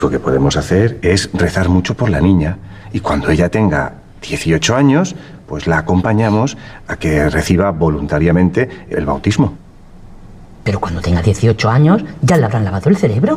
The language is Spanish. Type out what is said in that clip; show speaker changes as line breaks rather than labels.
Lo que podemos hacer es rezar mucho por la niña y cuando ella tenga 18 años, pues la acompañamos a que reciba voluntariamente el bautismo.
Pero cuando tenga 18 años, ¿ya le habrán lavado el cerebro?